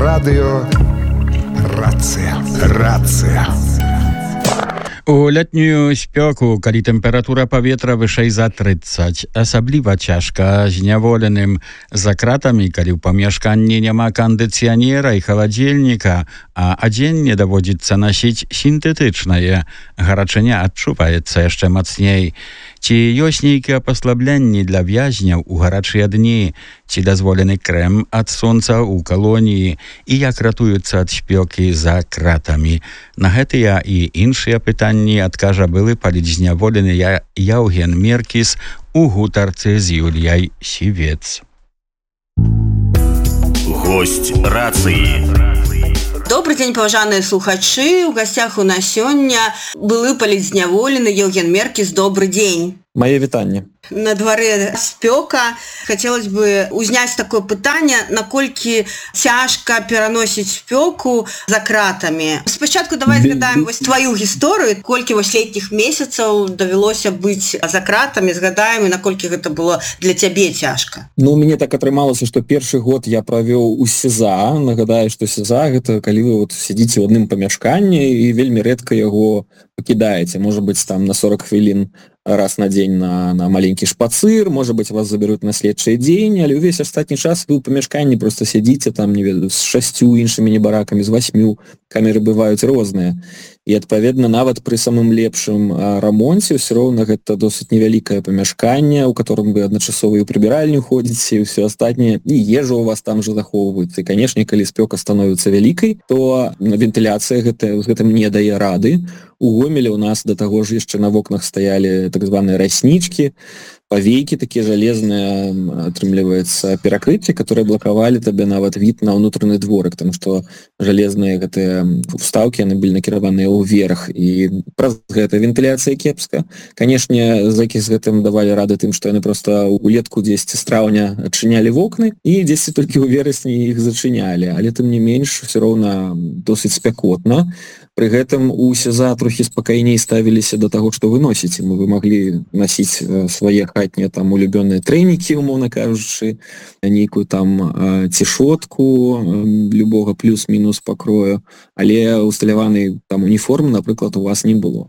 Радыё «Рацыя». У летнюю спёку, калі тэмпература паветра вышэй за 30, асабліва цяжка зняволеным за кратамі, калі ў памяшканні няма кандыцыянера і халадзільніка, а адзенне даводзіцца насіць сінтэтычнае. Гарачыня адчуваецца яшчэ мацней. Ці ёсць нейкія паслабленні для вязняў у гарачыя дні? Ці дазволены крэм ад сонца ў калоніі? І як ратуюцца ад спёкі за кратамі? На гэтыя і іншыя пытанні адкажа былы палітзняволены Яўген Меркіс у гутарцы з Юліяй Сівец. Гость рацыі. Добрый день, паважаныя слухачы. У гасцях у нас сёння былы палітзняволены Яўген Меркіс. Добрый день. Мае вітанне. На дворе спёка. Хотелось бы узняць такое пытанне, наколькі цяжка пераносіць спёку за кратамі. Спачатку давай згадаем твою гісторыю, колькі летніх месяцаў давялося быць за кратамі, згадаем, і наколькі гэта было для цябе цяжка. Ну, мне так атрымалася, што першы год я правёў у СІЗА. Нагадаю, што СІЗА гэта калі вы сядзіце ў адным памяшканні і вельмі рэдка яго пакідаеце. Можа быць, там на 40 хвілін раз на дзень на маленькі шпацыр, можа быць, вас забяруць на следчы дзень, але ўвесь астатні час вы ў памяшканні просто сядзіце там, не ведаю, з 6 іншымі небаракамі, з 8, камеры бываюць розныя. І, адпаведна, нават пры самым лепшым рамонце ўсё роўна гэта досыць невялікае памяшканне, у которым вы адначасова і ў прыбіральню ходзіце, і ўсё астатняе, і ежа у вас там жа захоўваецца. І, канешне, калі спёка становіцца вялікай, то вентыляцыя з гэтым не дае рады. У Гомелі у нас да таго ж яшчэ на вокнах стаялі так званыя раснічкі, павейкі такія жалезныя, атрымліваецца, перакрыцці, которые блакавалі табе нават від на ўнутраны дворык, там што жалезныя гэтыя вставкі, яны былі накіраваныя ўверх, і праз гэта вентыляцыя кепска. Канешне, зэкі з гэтым давалі рады тым, што яны проста улетку дзесьці з траўня адчынялі вокны, і дзесьці толькі ў верасні іх зачынялі, але тым не менш, усё роўна досыць спякотна. Пры гэтым у СІЗА трохі спакайней ставіліся да таго, што вы носіце. Вы маглі насіць свае хатнія там улюбёныя трэнікі, умоўна кажучы, нейкую там цішотку любога плюс-мінус пакрою, але усталяванай там уніформы, напрыклад, у вас не было.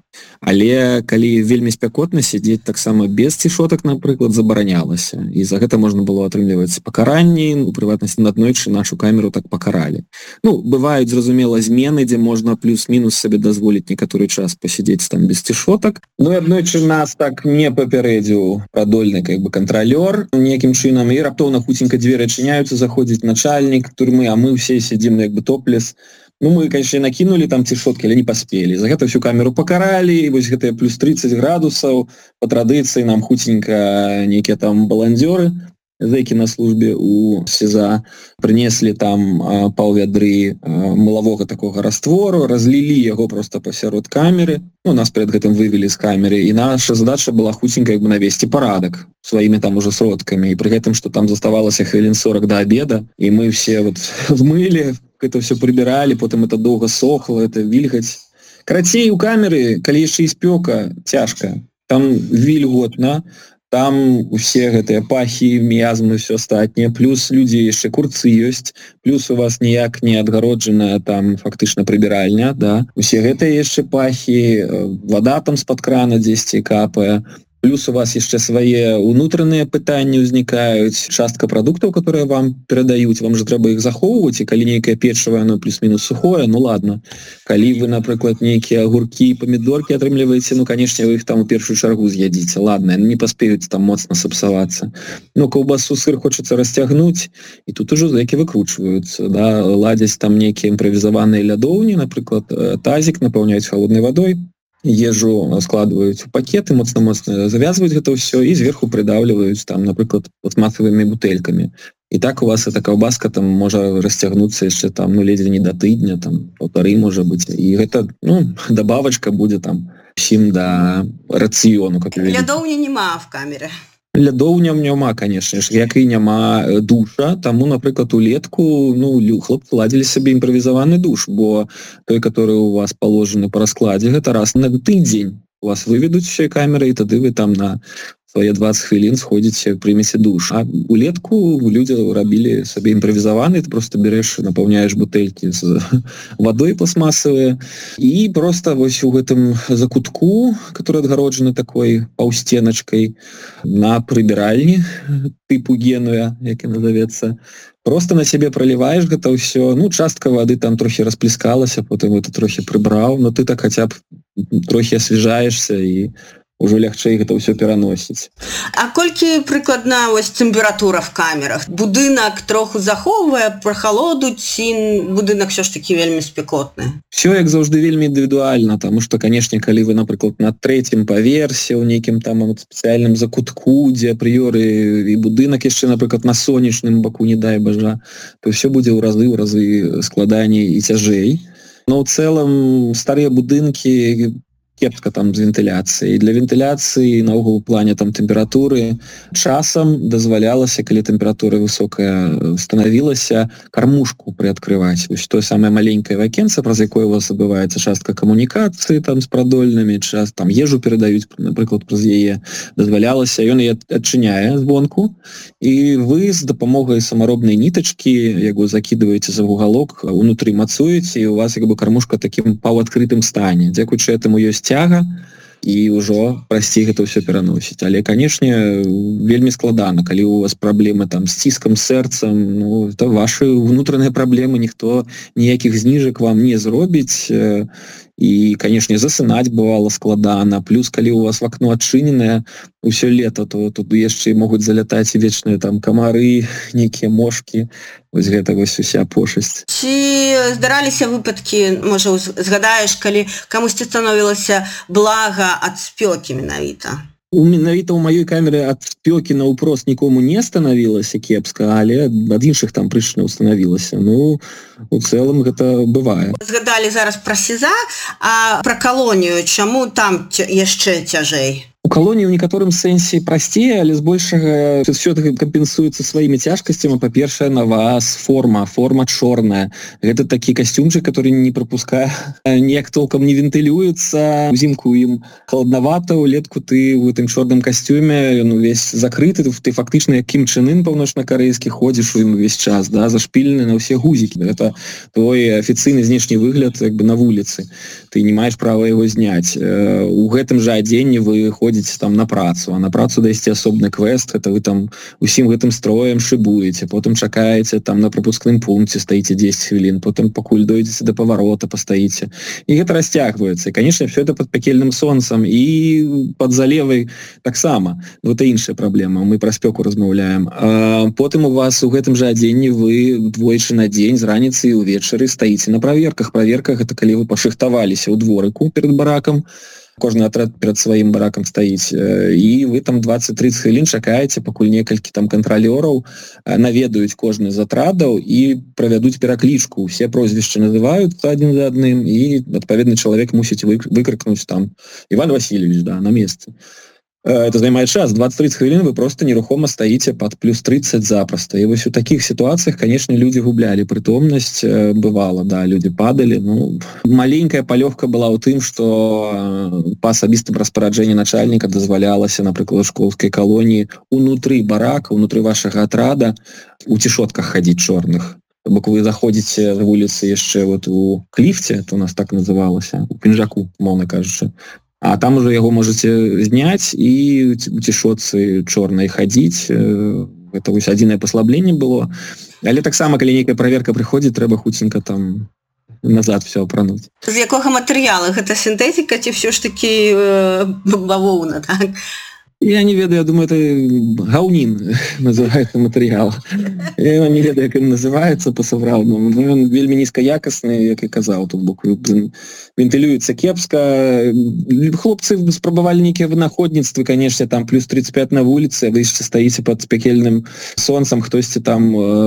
Але калі вельмі спякотна сядзець таксама без цішотак, напрыклад, забаранялася. І за гэта можна было атрымліваць пакаранні, у прыватнасці наднойчы нашу камеру так пакаралі. Ну, бываюць, зразумела, змены, дзе можна плюс-мінус сабе дазволіць некаторы час пасядзець там без цішотак. Ну і аднойчы нас так не папярэдзіў прадольны кантралёр некім чынам, і раптоўна хуценька дзверы адчыняюцца, заходзіць начальнік турмы, а мы ўсе сядзім топлес. Ну, мы, конечно, накинули там цішоткі, але не паспелі. За гэта всю камеру пакаралі, і вось гэтыя плюс 30 градусаў, па традыцыі нам хуценька нейкія там баландзёры, зэкі на службе у СІЗА, прынеслі там паўвядры мылавога такога раствору, разлілі яго просто пасярод камеры. Ну, нас перед гэтым вывели з камеры, і наша задача была хуценька навесці парадак сваімі там уже сродкамі. І пры гэтым, што там заставалася хвілін 40 да обеда, і мы все вмылі, это все прибирали, потом это долго сохло, это вильгать. Карацей, у камеры, калі яшчэ і спёка, цяжка. Там вільготна, там усе гэтыя пахі, міязмы, все астатняе, плюс людзі яшчэ курцы ёсць, плюс у вас ніяк не адгароджаная там фактычна прыбіральня, да. Усе гэтыя яшчэ пахі, вада там з-пад крана дзесьці капае. Плюс у вас яшчэ свае ўнутраныя пытанні ўзнікаюць, частка прадуктаў, которые вам перадаюць, вам же трэба іх захоўваць, і калі нейкае печыва, оно плюс-мінус сухое, ну ладно. Калі вы, напрыклад, нейкія агуркі і памідоркі атрымліваеце, ну, канешне, вы іх там у першую чаргу з'ядзіце, ладно, яны не паспеюць там моцна сапсавацца. Ну, каўбасу, сыр хочацца расцягнуць, і тут ужо зэкі выкручваюцца, да, ладзяць там нейкія імправізаваныя лядоўні, напрыклад, тазік напаўняюць халоднай вадой, ежу складваюць у пакеты, моцна-моцна завязваюць гэта ўсё і зверху придавліваюць там, напрыклад, пластмасавымі бутэлькамі. І так у вас эта каўбаска там можа расцягнуцца яшчэ там, ну, ледзьве не да тыдня, там, 1,5 можа быць. І гэта, ну, дабавачка будзе там усім да рацыёну. Лядоўні нема в камеры. Лядоўняў няма, конечно ж, як і няма душа, таму, напрыклад, улетку, ну, хлопцы ладзілі сабе імправізаваны душ, бо той, который у вас положены па раскладзе, гэта раз на тыдзень у вас выведуць усе камеры, і тады вы там на свае 20 хвілін сходзіце, прымеце душ. А улетку людзі рабілі сабе імправізаваны, ты просто береш, напаўняеш бутэлькі з вадой пластмасавыя і просто вось у гэтым закутку, который адгароджаны такой паўсценачкай на прыбіральні тыпу Генуя, як і назовецца, просто на сябе проліваеш гэта ўсё, ну, частка вады там трохі расплескалася, потым это трохі прыбраў, но ты так хаця б трохі асвежаешься і ўжо лягчэй гэта ўсё пераносіць. А колькі прыкладна вось тэмпература в камерах? Будынак троху захоўвае прахалоду ці будынак ўсё ж такі вельмі спякотны? Всё, як заўжды, вельмі індывідуальна, таму што, канешне, калі вы, напрыклад, на 3-м паверсе ў нейкім там спецыяльным закутку, дзе апрыёры і будынак яшчэ, напрыклад, на сонечным баку, не дай бажа, то ўсё будзе ў разы складаней і цяжэй. Но ў цэлым старыя будынкі кепска там з вентыляцыяй. Для вентыляцыі наогул у плане там тэмпературы часам дазвалялася, калі тэмпература высокая станавілася, кармушку прыадкрываць. Вось тое самае маленькае вакенца, праз якое у вас адбываецца частка камунікацыі там з прадольнымі, час там ежу перадаюць, напрыклад, праз яе дазвалялася, ён яе адчыняе звонку, і вы з дапамогай самаробнай нітачкі, як вы закідваеце за вугалок, унутры мацуеце, і у вас як бы кармушка такім паўадкрытым стане. Дзякуючы этаму ёсць цяга, і ўжо прасцей гэта ўсё пераносіць. Але, канешне, вельмі складана, калі у вас праблемы там з ціскам сэрцам, ну, это вашы ўнутраныя праблемы, ніхто ніякіх зніжак вам не зробіць. І, канешне, засынаць бывала складана. Плюс, калі у вас в акно адчыненае ўсё лета, то тут яшчэ могуць залятаць вечныя там камары, нейкія мошкі. Вось гэта вось уся пошасць. Ці здараліся выпадкі, можа, згадаеш, калі камусьці становілася блага ад спёкі менавіта? Менавіта ў маёй камеры ад спёкі наўпрост нікому не станавілася кепска, але ад іншых там прычынаў станавілася. Ну, у цэлым гэта бывае. Згадалі зараз пра СІЗА, а пра калонію, чаму там яшчэ цяжэй? У калоніі ў некаторым сэнсе прасцей, але збольшага ўсё кампенсуецца сваімі цяжкасцямі. Па-першае, на вас форма чорная. Гэта такі касцюмчык, который не прапускае, ніяк толком не вентылюецца. Узімку ім халаднавата, улетку ты ў гэтым чорным касцюме, ён увесь закрыты, ты фактычна як Кім Чен Ын паўночна-карэйскі ходзіш у ім увесь час, да, зашпілены на ўсе гузікі. Гэта твой афіцыйны знешні выгляд як бы на вуліцы. Ты не маеш права яго зняць. У гэтым жа адзенні вы ходзіце там на працу, а на працу дайсці асобны квест, это вы там усім гэтым строем шыбуеце, потым чакаеце там на прапускным пункце, стаіце 10 хвілін, потым пакуль дойдзеце да паварота, пастаіце. І гэта расцягваецца. І, канешне, все это пад пекельным сонцам і пад залевай таксама. Вот і іншая праблема. Мы пра спёку размаўляем. Потым у вас у гэтым жа адзенні вы двойчы на дзень з раніцы і ўвечары стаіце на праверках. Праверка гэта калі вы пашыхтаваліся ў дворыку перад баракам, кожны атрад перад сваім баракам стаіць, і вы там 20-30 хвілін чакаеце, пакуль некалькі там кантралёраў наведаюць кожны з атрадаў і правядуць пераклічку. Усе прозвішчы называюцца адзін за адным, і адпаведны чалавек мусіць выкрыкнуць там Іван Васильевич, да, на месцы. Это займае час, 20-30 хвілін вы просто нерухома стаіце пад плюс 30 запросто. І вось у такіх сітуацыях, канешне, людзі гублялі прытомнасць, бывала, да, людзі падалі. Ну, маленькая палёгка была ў тым, што па асабістым распараджэнні начальніка дазвалялася, напрыклад, у школскай калоніі унутры барака, унутры вашага атрада у цішотках хадзіць чорных. Бок вы заходзіце з вуліцы яшчэ вот у кліфце, это у нас так называлася, у пінжаку, моўна кажучы. А там уже яго можете зняць і у цішотцы чорнай хадзіць. Гэта вось адзінае паслабленне было. Але таксама, калі нейкая праверка прыходзіць, трэба хуценька там назад все апрануць. З якога матэрыяла? Гэта сінтэтыка ці ўсё ж такі бавоўна, так? Я не ведаю, я думаю, это гаўнін называецца матэрыял. Я не ведаю, як ён называецца па-сапраўднаму. Ён вельмі нізкаякасны, як і казаў, тут бок вентылюецца кепска. Хлопцы спрабавалі нейкія вынаходніцтвы, канешне, там плюс 35 на вуліцы, вы яшчэ стаіце пад пекельным сонцам, хтосьці там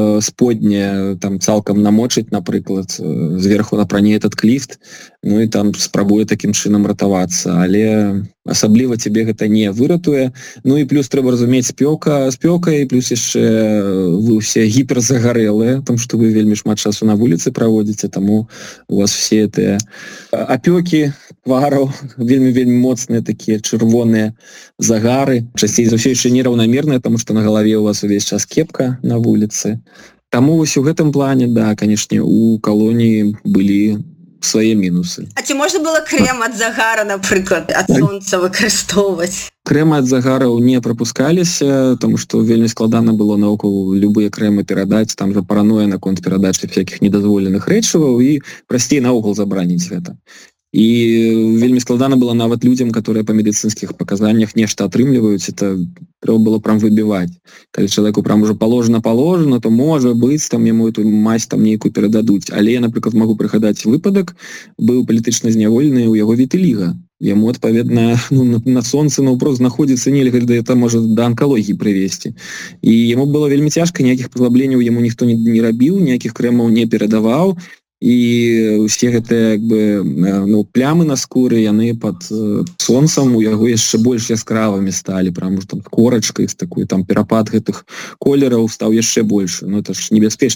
сподне там цалкам намочыць, напрыклад, зверху напране этот кліфт, ну і там спрабуе такім чынам ратавацца, але асабліва цябе гэта не выратуе. інфекцыя. Ну і плюс трэба разумець спёка, і плюс яшчэ вы ўсе гіперзагарэлыя, тому што вы вельмі шмат часу на вуліцы праводзіце, таму у вас все гэтыя апёкі твараў вельмі моцныя такія чырвоныя загары, часцей за ўсё яшчэ нераўнамерныя, тому што на галаве у вас увесь час кепка на вуліцы. Таму вось у гэтым плане, да, канешне, у калоніі былі свае мінусы. А ці можна было крэм ад загара, напрыклад, ад сонца выкарыстоўваць? Крэмы ад загараў не прапускаліся, тому што вельмі складана было наогул любыя крэмы перадаць, там жа параноя наконт перадачы всякіх недазволеных рэчываў і прасцей наогул забраніць гэта. І вельмі складана было нават людзям, которые па медыцынскіх паказаннях нешта атрымліваюць, это трэба было прям выбіваць. Калі чалавеку прям уже положено, то можа быць, там яму эту мазь там нейкую перададуць. Але я, напрыклад, магу прыгадаць выпадак, быў палітычна зняволены ў яго вітыліга. Яму, адпаведна, на сонцы наўпрост знаходзіцца нельга, это можа да анкалогіі прывесці. І яму было вельмі цяжка, ніякіх пазлабленняў яму ніхто не рабіў, ніякіх крэмаў не перадаваў. І ўсе гэтыя плямы на скуры, яны пад сонцам у яго яшчэ больш яскравымі сталі, прям там корачкай з такой, там перапад гэтых колераў стаў яшчэ больш. Это ж небяспечна